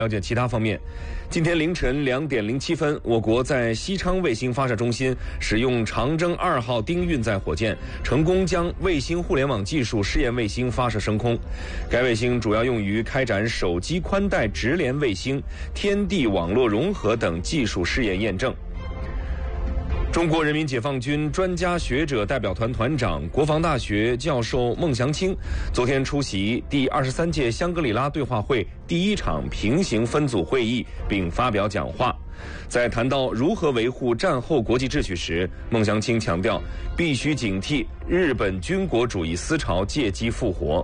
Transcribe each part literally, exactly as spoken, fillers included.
了解其他方面，今天凌晨两点零七分，我国在西昌卫星发射中心使用长征二号丁运载火箭，成功将卫星互联网技术试验卫星发射升空。该卫星主要用于开展手机宽带直连卫星、天地网络融合等技术试验验证。中国人民解放军专家学者代表团团长、国防大学教授孟祥青昨天出席第二十三届香格里拉对话会第一场平行分组会议，并发表讲话。在谈到如何维护战后国际秩序时，孟祥青强调，必须警惕日本军国主义思潮借机复活。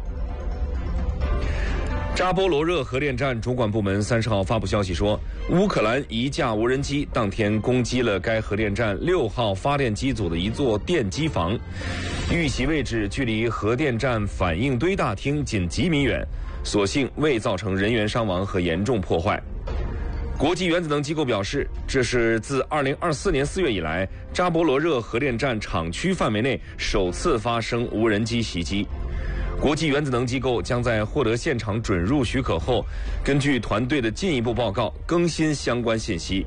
扎波罗热核电站主管部门三十号发布消息说，乌克兰一架无人机当天攻击了该核电站六号发电机组的一座电机房，遇袭位置距离核电站反应堆大厅仅几米远，所幸未造成人员伤亡和严重破坏。国际原子能机构表示，这是自二零二四年四月以来，扎波罗热核电站厂区范围内首次发生无人机袭击。国际原子能机构将在获得现场准入许可后，根据团队的进一步报告更新相关信息。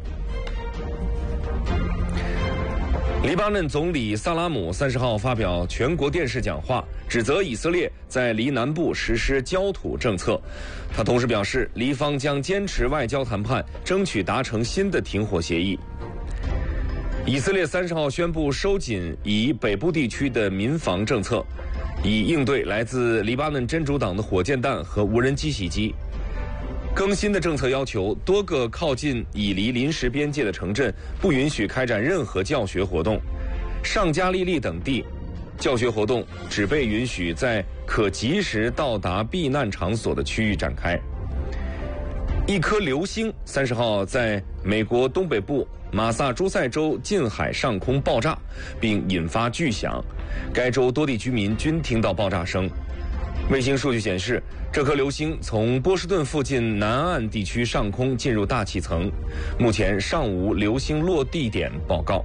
黎巴嫩总理萨拉姆三十号发表全国电视讲话，指责以色列在黎南部实施焦土政策。他同时表示，黎方将坚持外交谈判，争取达成新的停火协议。以色列三十号宣布收紧以北部地区的民防政策，以应对来自黎巴嫩真主党的火箭弹和无人机袭击。更新的政策要求，多个靠近以黎临时边界的城镇不允许开展任何教学活动，上加利利等地教学活动只被允许在可及时到达避难场所的区域展开。一颗流星三十号在美国东北部马萨诸塞州近海上空爆炸，并引发巨响，该州多地居民均听到爆炸声。卫星数据显示，这颗流星从波士顿附近南岸地区上空进入大气层，目前尚无流星落地点报告。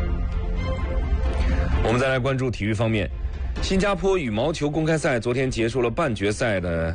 我们再来关注体育方面，新加坡羽毛球公开赛昨天结束了半决赛的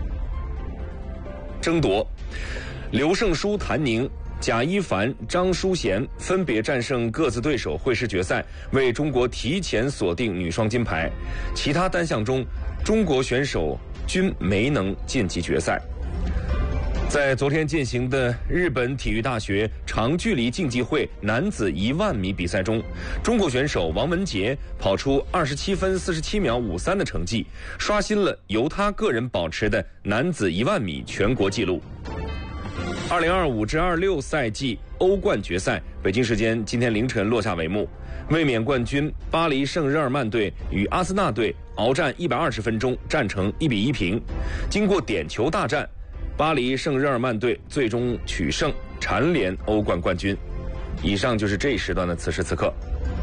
争夺，刘胜书、谭宁、贾一凡、张淑娴分别战胜各自对手，会师决赛，为中国提前锁定女双金牌。其他单项中，中国选手均没能晋级决赛。在昨天进行的日本体育大学长距离竞技会男子一万米比赛中，中国选手王文杰跑出二十七分四十七秒五三的成绩，刷新了由他个人保持的男子一万米全国纪录。二零二五至二六赛季欧冠决赛，北京时间今天凌晨落下帷幕。卫冕冠军巴黎圣日耳曼队与阿森纳队鏖战一百二十分钟，战成一比一平。经过点球大战，巴黎圣日耳曼队最终取胜，蝉联欧冠冠军。以上就是这一时段的此时此刻。